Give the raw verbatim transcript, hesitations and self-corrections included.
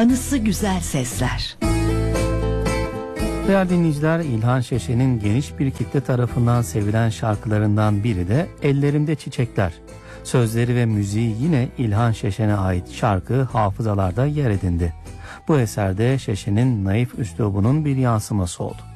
anısı güzel sesler. Değerli dinleyiciler, İlhan Şeşen'in geniş bir kitle tarafından sevilen şarkılarından biri de Ellerimde Çiçekler. Sözleri ve müziği yine İlhan Şeşen'e ait şarkı hafızalarda yer edindi. Bu eserde Şeşen'in naif üslubunun bir yansıması oldu.